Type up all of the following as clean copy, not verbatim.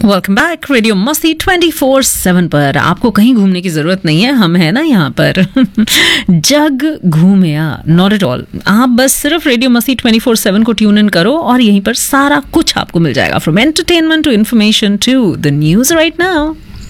Welcome back. Radio मस्ती 24/7 पर आपको कहीं घूमने की जरूरत नहीं है, हम है ना यहाँ पर। जग घूमया नॉट एट ऑल, आप बस सिर्फ रेडियो मस्ती 24/7 को ट्यून इन करो और यहीं पर सारा कुछ आपको मिल जाएगा, from entertainment to information to the news right now.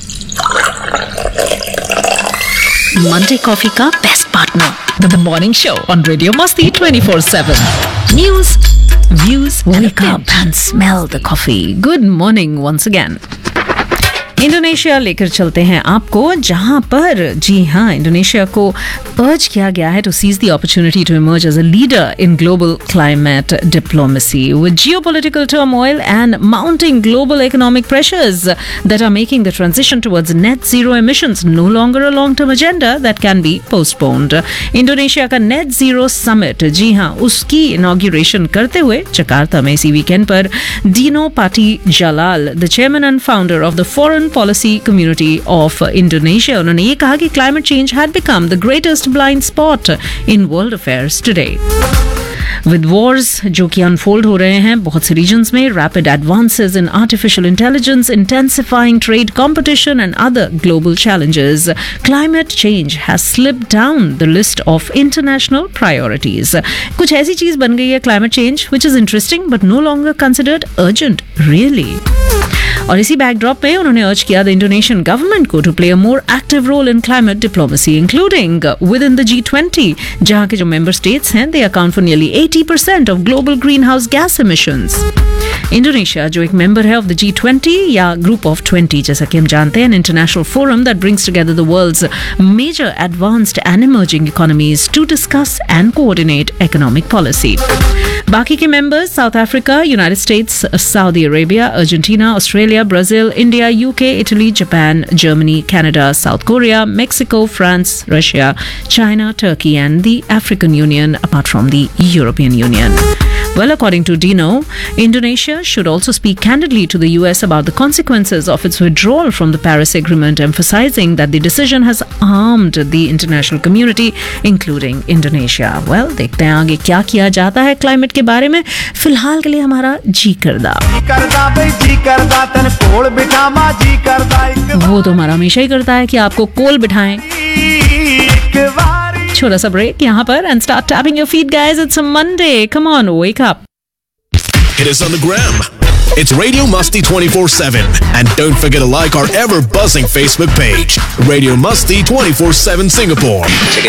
Monday coffee का best partner, the morning show on radio मस्ती 24/7। News, views, wake up and smell the coffee. Good morning once again. Indonesia लेकर चलते हैं आपको, जहां पर जी हाँ Indonesia को अर्ज किया गया है to seize the opportunity to emerge as a leader in global climate diplomacy with geopolitical turmoil and mounting global economic pressures that are making the transition towards net zero emissions no longer a long term agenda that can be postponed. Indonesia का net zero summit, जी हाँ, उसकी inauguration करते हुए Jakarta में इसी weekend पर Dino party Jalal, the chairman and founder of the foreign policy community of Indonesia, उन्होंने ये कहा कि climate change had become the greatest blind spot in world affairs today. With Wars जो कि अनफोल्ड हो रहे हैं बहुत से रीजन्स में, rapid advances in artificial intelligence, intensifying trade competition and other global challenges, climate change has slipped down the list of international priorities. कुछ ऐसी चीज बन गई है climate change which is interesting but no longer considered urgent really. और इसी backdrop में उन्होंने अर्ज किया द इंडोनेशियन गवर्नमेंट को to play a more active role in climate diplomacy including with in the G20, जहां के जो मेंबर स्टेट्स हैं दे account for nearly 80% of global green house gas emissions. Indonesia जो एक मेंबर है ऑफ द G20 या group of 20 जैसा कि हम जानते हैं, an international forum that brings together the world's major advanced and emerging economies to discuss and coordinate economic policy. बाकी के members south Africa, United states, Saudi Arabia, Argentina, Australia, Brazil, India, UK, Italy, Japan, Germany, Canada, south Korea, Mexico, France, Russia, China, Turkey and the African union apart from the European union. Well, according to Dino, Indonesia should also speak candidly to the US about the consequences of its withdrawal from the Paris Agreement, emphasizing that the decision has harmed the international community, including Indonesia. Well, देखते हैं आगे क्या किया जाता है climate के बारे में। फिलहाल के लिए हमारा जी करदा वो तो हमारा हमेशा ही करता है कि आपको कोल बिठाएं। छोटा सा ब्रेक यहाँ पर and start tapping your feet, guys. It's a Monday. Come on, wake up. Hit us on the gram. It's Radio Musty 24/7. And don't forget to like our ever buzzing Facebook page, Radio Musty 24/7 Singapore.